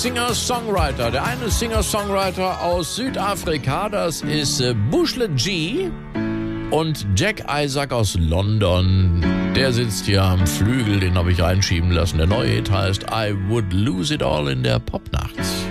Singer-Songwriter. Der eine Singer-Songwriter aus Südafrika, das ist Bushle G. Und Jack Isaac aus London, der sitzt hier am Flügel, den habe ich reinschieben lassen. Der neue Hit heißt I Would Lose It All in der Popnacht.